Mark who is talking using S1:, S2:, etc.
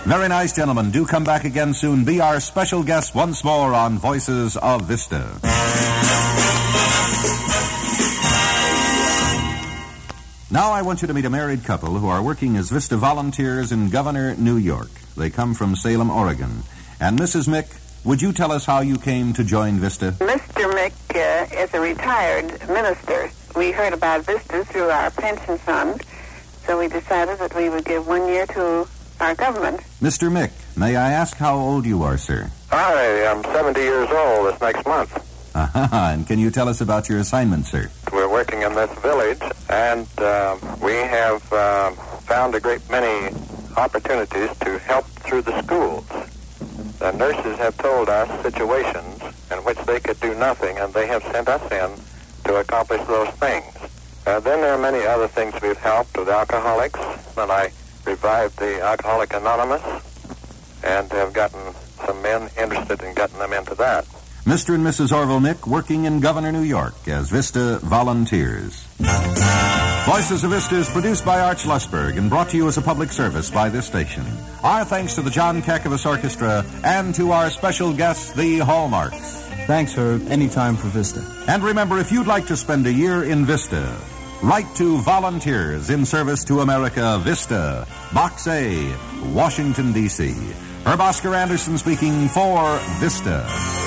S1: Very nice, gentlemen. Do come back again soon. Be our special guest once more on Voices of Vista. Now I want you to meet a married couple who are working as Vista volunteers in Governor, New York. They come from Salem, Oregon. And Mrs. Mick, would you tell us how you came to join Vista?
S2: Mr. Mick is a retired minister. We heard about Vista through our pension fund, so we decided that we would give 1 year to our government.
S1: Mr. Mick, may I ask how old you are, sir?
S3: I am 70 years old this next month.
S1: And can you tell us about your assignment, sir?
S3: We're working in this village, and we have found a great many opportunities to help through the schools. The nurses have told us situations in which they could do nothing, and they have sent us in to accomplish those things. Then there are many other things we've helped with alcoholics, and I revived the Alcoholic Anonymous and have gotten some men interested in getting them into that.
S1: Mr. and Mrs. Orville Mick working in Governor, New York as Vista volunteers. Voices of Vista is produced by Arch Lusberg and brought to you as a public service by this station. Our thanks to the John Kakavas Orchestra and to our special guests, the Hallmarks.
S4: Thanks, Herb. Anytime for Vista.
S1: And remember, if you'd like to spend a year in Vista, write to Volunteers in Service to America, Vista, Box A, Washington, D.C. Herb Oscar Anderson speaking for Vista.